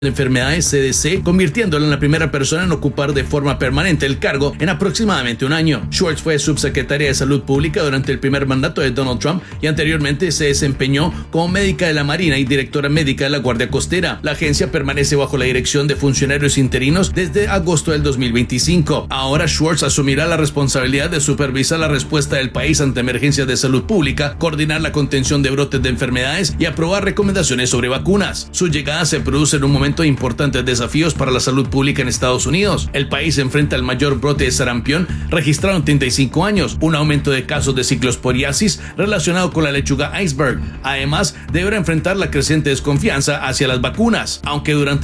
de Enfermedades CDC, convirtiéndolo en la primera persona en ocupar de forma permanente el cargo en aproximadamente un año. Schwartz fue subsecretaria de Salud Pública durante el primer mandato de Donald Trump y anteriormente se desempeñó como médica de la Marina y directora médica de la Guardia Costera. La agencia permanece bajo la dirección de funcionarios interinos desde agosto del 2025. Ahora Schwartz asumirá la responsabilidad de supervisar la respuesta del país ante emergencias de salud pública, coordinar la contención de brotes de enfermedades y aprobar recomendaciones sobre vacunas. Su llegada se produce en un momento de importantes desafíos para la salud pública en Estados Unidos. El país enfrenta el mayor brote de sarampión registrado en 35 años, un aumento de casos de ciclosporiasis relacionado con la lechuga iceberg. Además, deberá enfrentar la creciente desconfianza hacia las vacunas, aunque durante